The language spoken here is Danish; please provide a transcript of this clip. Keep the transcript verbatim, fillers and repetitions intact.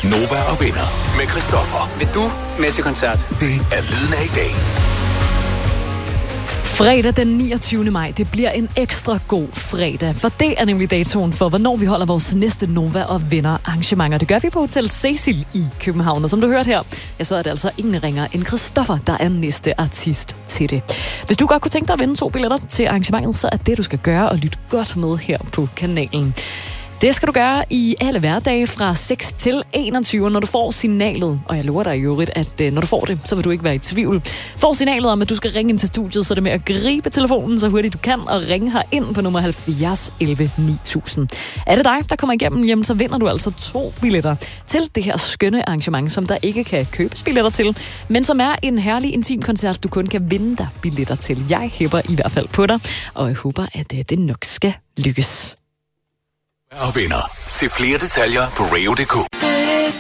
Nova og Venner med Christoffer. Vil du med til koncert? Det er lyden af i dag. Fredag den niogtyvende maj, det bliver en ekstra god fredag, for det er nemlig datoen for, hvornår vi holder vores næste Nova og Venner arrangementer. Det gør vi på Hotel Cecil i København, og som du hørte her, ja, så er det altså ingen ringer end Christoffer, der er næste artist til det. Hvis du godt kunne tænke dig at vinde to billetter til arrangementet, så er det, du skal gøre, og lytte godt med her på kanalen. Det skal du gøre i alle hverdage fra seks til enogtyve, når du får signalet. Og jeg lover dig i øvrigt, at når du får det, så vil du ikke være i tvivl. Får signalet om, at du skal ringe ind til studiet, så er det med at gribe telefonen så hurtigt du kan, og ringe her ind på nummer halvfjerds elleve ni tusind. Er det dig, der kommer igennem, jamen, så vinder du altså to billetter til det her skønne arrangement, som der ikke kan købes billetter til, men som er en herlig intim koncert, du kun kan vinde dig billetter til. Jeg hæpper i hvert fald på dig, og jeg håber, at det nok skal lykkes. Og Venner. Se flere detaljer på radio punktum d k.